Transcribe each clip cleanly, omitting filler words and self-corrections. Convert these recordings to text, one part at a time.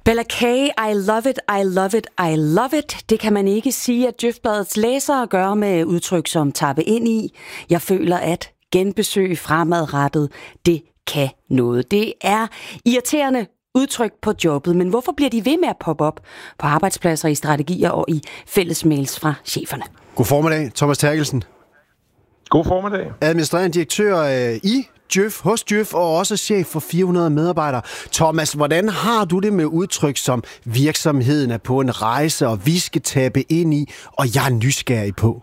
Bella K, I love it, I love it, I love it. Det kan man ikke sige, at Djøfbladets læsere gør med udtryk som tappe ind i. Jeg føler, at genbesøg fremadrettet, det kan noget. Det er irriterende udtryk på jobbet, men hvorfor bliver de ved med at poppe op på arbejdspladser, i strategier og i fællesmails fra cheferne? God formiddag, Thomas Terkelsen. God formiddag. Administrerende direktør i Djøf, hos Djøf, og også chef for 400 medarbejdere. Thomas, hvordan har du det med udtryk som virksomheden er på en rejse, og vi skal tabe ind i, og jeg er nysgerrig på?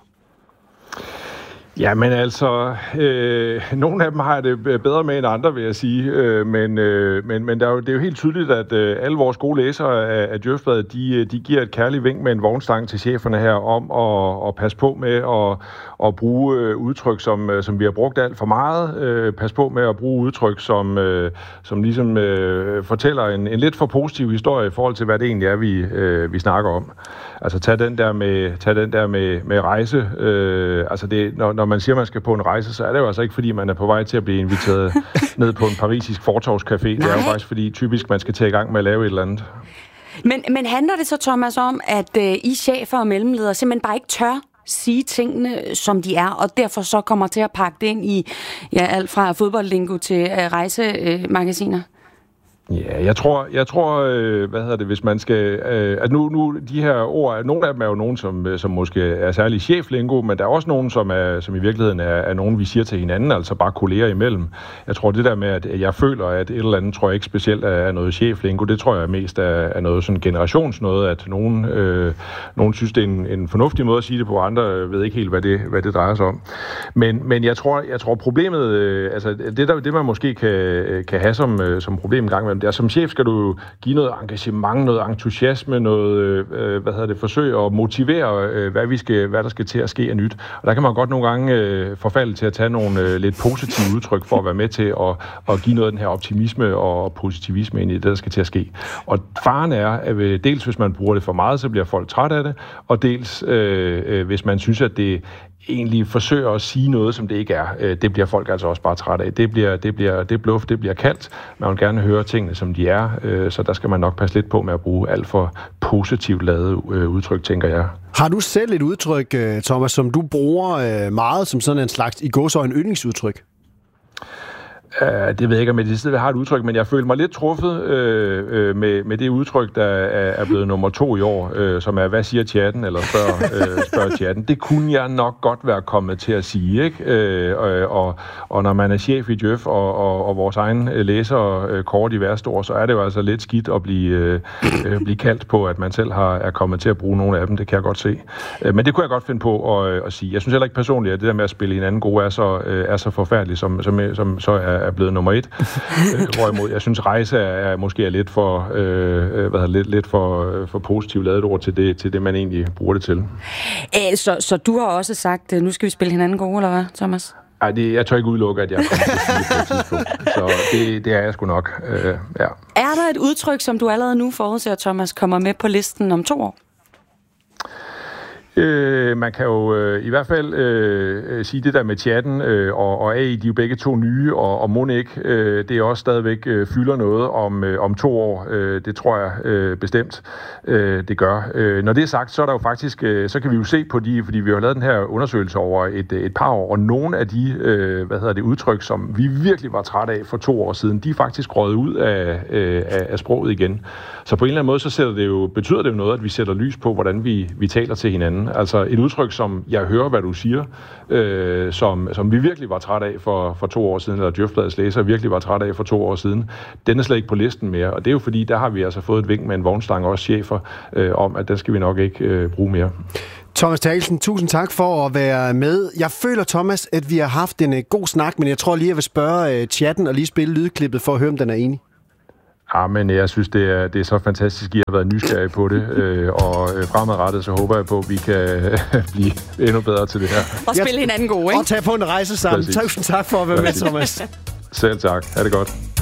Ja, men altså, nogle af dem har det bedre med end andre, vil jeg sige. Men det er jo helt tydeligt, at alle vores gode læsere af Djøfbladet, de giver et kærligt vink med en vognstang til cheferne her om at passe på med at bruge udtryk, som vi har brugt alt for meget. Pas på med at bruge udtryk, som ligesom fortæller en lidt for positiv historie i forhold til, hvad det egentlig er, vi snakker om. Altså, tag den der med rejse. Altså, når man siger, man skal på en rejse, så er det jo altså ikke, fordi man er på vej til at blive inviteret ned på en parisisk fortovscafé. Det er jo faktisk, fordi typisk man skal tage i gang med at lave et eller andet. Men handler det så, Thomas, om, at I chefer og mellemledere simpelthen bare ikke tør sige tingene, som de er, og derfor så kommer til at pakke det ind i alt fra fodboldlingo til rejsemagasiner? Ja, jeg tror, hvis man skal... at nu de her ord, nogle af dem er jo nogen, som måske er særlig cheflingo, men der er også nogen, som i virkeligheden er nogen, vi siger til hinanden, altså bare kolleger imellem. Jeg tror, det der med, at jeg føler, at et eller andet, tror jeg ikke specielt er noget cheflingo, det tror jeg mest er noget sådan generationsnøde, at nogen synes, det er en fornuftig måde at sige det på, andre ved ikke helt, hvad det drejer sig om. Men jeg tror problemet, altså det man måske kan have som problem en gang med, der som chef skal du give noget engagement, noget entusiasme, noget forsøg at motivere, hvad der skal til at ske af nyt. Og der kan man godt nogle gange forfalde til at tage nogle lidt positive udtryk for at være med til at give noget af den her optimisme og positivisme ind i det, der skal til at ske. Og faren er, at dels hvis man bruger det for meget, så bliver folk træt af det, og dels hvis man synes, at det egentlig forsøger at sige noget, som det ikke er. Det bliver folk altså også bare træt af. Det bliver bluff, det bliver kaldt. Man vil gerne høre tingene, som de er, så der skal man nok passe lidt på med at bruge alt for positivt lavet udtryk, tænker jeg. Har du selv et udtryk, Thomas, som du bruger meget som sådan en slags i gåseøjne yndlingsudtryk? Det ved jeg ikke, om jeg har et udtryk, men jeg føler mig lidt truffet med det udtryk, der er blevet nummer 2 i år, som er, hvad siger chatten, eller spørger chatten. Det kunne jeg nok godt være kommet til at sige, ikke? Og når man er chef i Djøf, og vores egen læser kort i værste ord, så er det jo altså lidt skidt at blive kaldt på, at man selv er kommet til at bruge nogle af dem. Det kan jeg godt se. Men det kunne jeg godt finde på at sige. Jeg synes heller ikke personligt, at det der med at spille hinanden gode er så forfærdeligt, som så er blevet nummer 1. Hvorimod jeg synes, rejse er måske lidt for positivt lavet ord til det, man egentlig bruger det til. Så du har også sagt, nu skal vi spille hinanden gode, eller hvad, Thomas? Ej, jeg tør ikke udelukke, at jeg kommer til at sige det på et tidspunkt. Så det er jeg sgu nok, ja. Er der et udtryk, som du allerede nu forudser, Thomas, kommer med på listen om 2 år? Man kan jo i hvert fald sige det der med chatten og AI, de er jo begge 2 nye, og Monik, det er også stadigvæk fylder noget om 2 år. Det tror jeg bestemt, det gør. Når det er sagt, så er der jo faktisk, så kan vi jo se på fordi vi har lavet den her undersøgelse over et par år, og nogle af de, udtryk, som vi virkelig var trætte af for 2 år siden, de er faktisk røget ud af sproget igen. Så på en eller anden måde, så betyder det jo noget, at vi sætter lys på, hvordan vi taler til hinanden. Altså et udtryk, som jeg hører, hvad du siger, som vi virkelig var træt af for 2 år siden, eller Djøfbladets læser virkelig var træt af for 2 år siden, den er slet ikke på listen mere. Og det er jo fordi, der har vi altså fået et vink med en vognstang, også chefer, om, at den skal vi nok ikke bruge mere. Thomas Terkelsen, tusind tak for at være med. Jeg føler, Thomas, at vi har haft en god snak, men jeg tror lige, jeg vil spørge chatten og lige spille lydklippet for at høre, om den er enig. Ja, men jeg synes, det er så fantastisk, I har været nysgerrige på det, og fremadrettet, så håber jeg på, at vi kan blive endnu bedre til det her. Og spille hinanden gode, ikke? Og tage på en rejse sammen. Præcis. Tusind tak for at være med, Thomas. Selv tak. Ha' det godt.